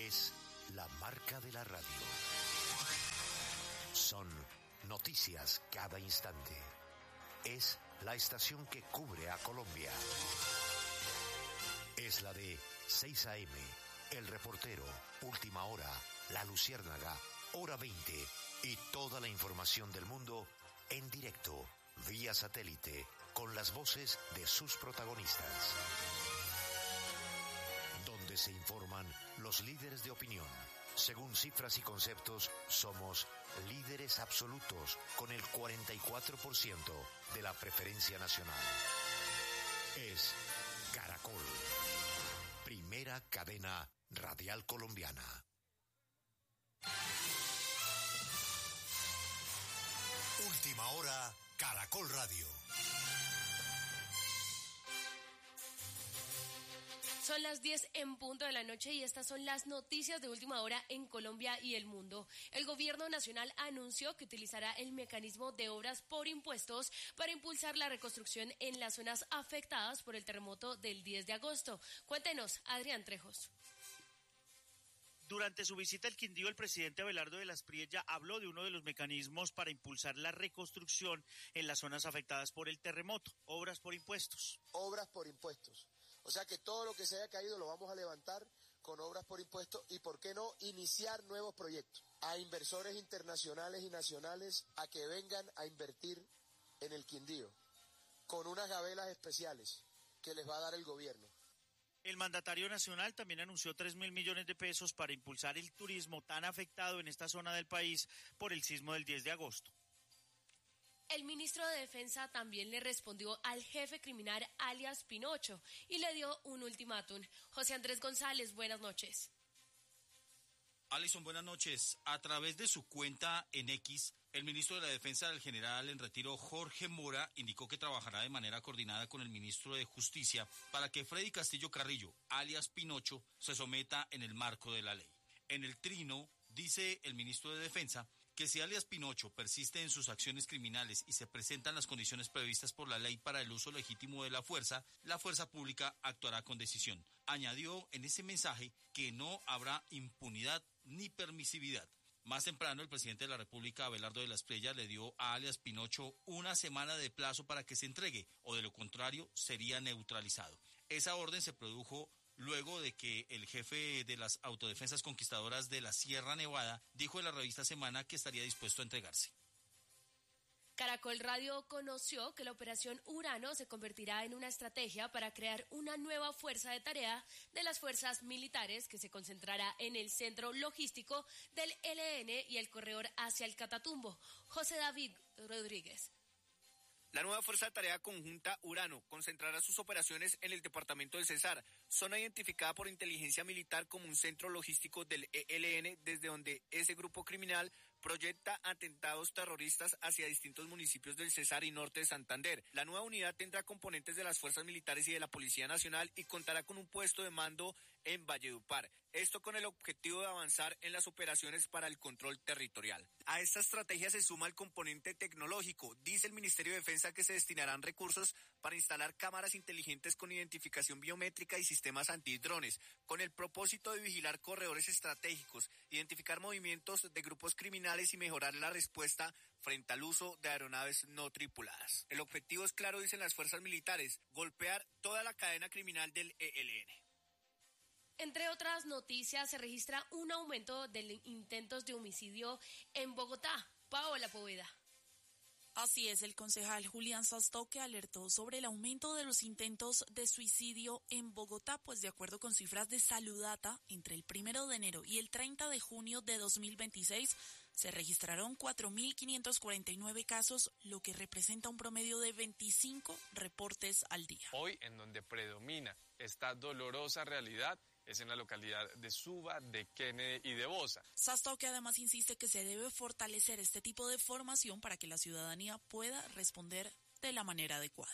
Es la marca de la radio. Son noticias cada instante. Es la estación que cubre a Colombia. Es la de 6 a.m., El Reportero, Última Hora, La Luciérnaga, Hora 20 y toda la información del mundo en directo, vía satélite, con las voces de sus protagonistas. Donde se informan los líderes de opinión. Según cifras y conceptos, somos líderes absolutos con el 44% de la preferencia nacional. Es Caracol, primera cadena radial colombiana. Última Hora, Caracol Radio. Son las 10 en punto de la noche y estas son las noticias de última hora en Colombia y el mundo. El gobierno nacional anunció que utilizará el mecanismo de obras por impuestos para impulsar la reconstrucción en las zonas afectadas por el terremoto del 10 de agosto. Cuéntenos, Adrián Trejos. Durante su visita al Quindío, el presidente Abelardo de las Priella habló de uno de los mecanismos para impulsar la reconstrucción en las zonas afectadas por el terremoto, obras por impuestos. Obras por impuestos. O sea que todo lo que se haya caído lo vamos a levantar con obras por impuestos y, ¿por qué no?, iniciar nuevos proyectos. A inversores internacionales y nacionales a que vengan a invertir en el Quindío, con unas gabelas especiales que les va a dar el gobierno. El mandatario nacional también anunció 3.000 millones de pesos para impulsar el turismo tan afectado en esta zona del país por el sismo del 10 de agosto. El ministro de Defensa también le respondió al jefe criminal alias Pinocho y le dio un ultimátum. José Andrés González, buenas noches. Alison, buenas noches. A través de su cuenta en X, el ministro de la Defensa del general en retiro, Jorge Mora, indicó que trabajará de manera coordinada con el ministro de Justicia para que Freddy Castillo Carrillo, alias Pinocho, se someta en el marco de la ley. En el trino, dice el ministro de Defensa, que si alias Pinocho persiste en sus acciones criminales y se presentan las condiciones previstas por la ley para el uso legítimo de la fuerza pública actuará con decisión. Añadió en ese mensaje que no habrá impunidad ni permisividad. Más temprano, el presidente de la República, Abelardo de las Priella, le dio a alias Pinocho una semana de plazo para que se entregue, o de lo contrario, sería neutralizado. Esa orden se produjo luego de que el jefe de las autodefensas conquistadoras de la Sierra Nevada dijo en la revista Semana que estaría dispuesto a entregarse. Caracol Radio conoció que la operación Urano se convertirá en una estrategia para crear una nueva fuerza de tarea de las fuerzas militares que se concentrará en el centro logístico del ELN y el corredor hacia el Catatumbo. José David Rodríguez. La nueva Fuerza de Tarea Conjunta Urano concentrará sus operaciones en el departamento del Cesar, zona identificada por inteligencia militar como un centro logístico del ELN, desde donde ese grupo criminal proyecta atentados terroristas hacia distintos municipios del Cesar y norte de Santander. La nueva unidad tendrá componentes de las fuerzas militares y de la Policía Nacional y contará con un puesto de mando en Valledupar. Esto con el objetivo de avanzar en las operaciones para el control territorial. A esta estrategia se suma el componente tecnológico. Dice el Ministerio de Defensa que se destinarán recursos para instalar cámaras inteligentes con identificación biométrica y sistemas antidrones, con el propósito de vigilar corredores estratégicos, identificar movimientos de grupos criminales y mejorar la respuesta frente al uso de aeronaves no tripuladas. El objetivo es claro, dicen las fuerzas militares, golpear toda la cadena criminal del ELN. Entre otras noticias, se registra un aumento de intentos de homicidio en Bogotá. Paola Poveda. Así es, el concejal Julián Sastoque alertó sobre el aumento de los intentos de suicidio en Bogotá, pues de acuerdo con cifras de Saludata, entre el 1 de enero y el 30 de junio de 2026 se registraron 4.549 casos, lo que representa un promedio de 25 reportes al día. Hoy, en donde predomina esta dolorosa realidad, es en la localidad de Suba, de Kennedy y de Bosa. Sastoque además insiste que se debe fortalecer este tipo de formación para que la ciudadanía pueda responder de la manera adecuada.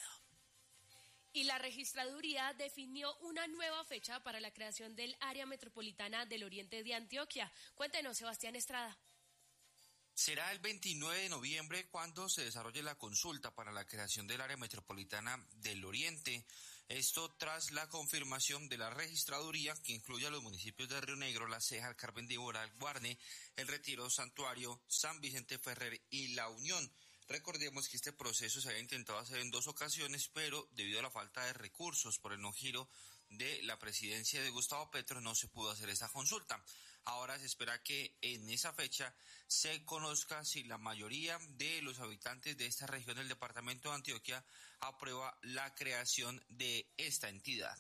Y la registraduría definió una nueva fecha para la creación del área metropolitana del Oriente de Antioquia. Cuéntenos, Sebastián Estrada. Será el 29 de noviembre cuando se desarrolle la consulta para la creación del área metropolitana del Oriente. Esto tras la confirmación de la registraduría, que incluye a los municipios de Río Negro, La Ceja, El Carmen de Iboral, Guarne, El Retiro, Santuario, San Vicente Ferrer y La Unión. Recordemos que este proceso se había intentado hacer en 2 ocasiones, pero debido a la falta de recursos por el no giro de la presidencia de Gustavo Petro no se pudo hacer esa consulta. Ahora se espera que en esa fecha se conozca si la mayoría de los habitantes de esta región del departamento de Antioquia aprueba la creación de esta entidad.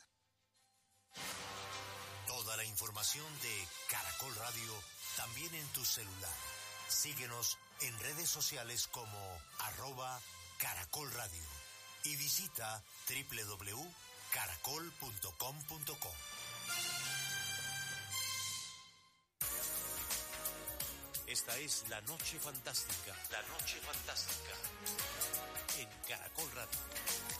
Toda la información de Caracol Radio también en tu celular. Síguenos en redes sociales como @Caracol Radio y visita www.caracol.com.co. Esta es La Noche Fantástica. La Noche Fantástica en Caracol Radio.